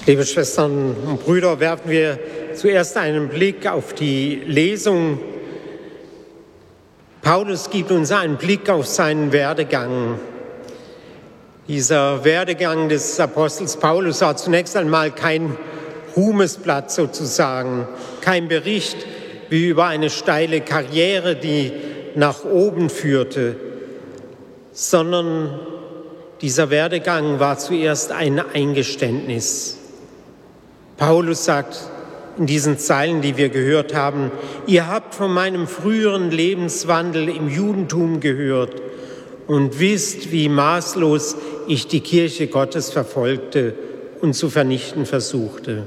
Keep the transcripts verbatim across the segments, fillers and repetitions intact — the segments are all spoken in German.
Liebe Schwestern und Brüder, werfen wir zuerst einen Blick auf die Lesung. Paulus gibt uns einen Blick auf seinen Werdegang. Dieser Werdegang des Apostels Paulus war zunächst einmal kein Ruhmesblatt sozusagen, kein Bericht wie über eine steile Karriere, die nach oben führte, sondern dieser Werdegang war zuerst ein Eingeständnis. Paulus sagt in diesen Zeilen, die wir gehört haben: Ihr habt von meinem früheren Lebenswandel im Judentum gehört und wisst, wie maßlos ich die Kirche Gottes verfolgte und zu vernichten versuchte.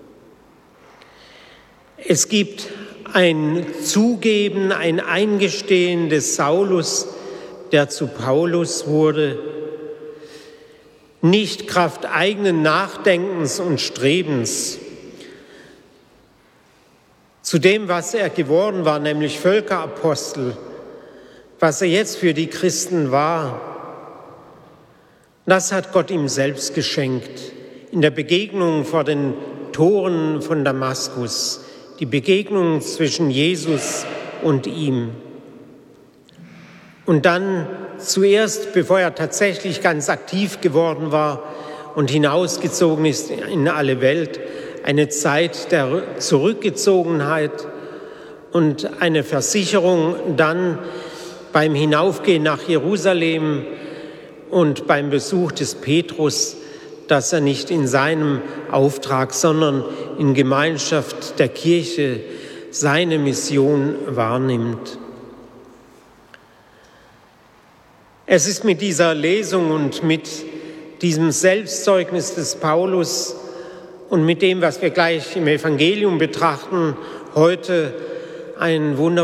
Es gibt ein Zugeben, ein Eingestehen des Saulus, der zu Paulus wurde, nicht Kraft eigenen Nachdenkens und Strebens. Zu dem, was er geworden war, nämlich Völkerapostel, was er jetzt für die Christen war, das hat Gott ihm selbst geschenkt. In der Begegnung vor den Toren von Damaskus, die Begegnung zwischen Jesus und ihm. Und dann zuerst, bevor er tatsächlich ganz aktiv geworden war und hinausgezogen ist in alle Welt, eine Zeit der Zurückgezogenheit und eine Versicherung dann beim Hinaufgehen nach Jerusalem und beim Besuch des Petrus, dass er nicht in seinem Auftrag, sondern in Gemeinschaft der Kirche seine Mission wahrnimmt. Es ist mit dieser Lesung und mit diesem Selbstzeugnis des Paulus und mit dem, was wir gleich im Evangelium betrachten, heute ein wunderbares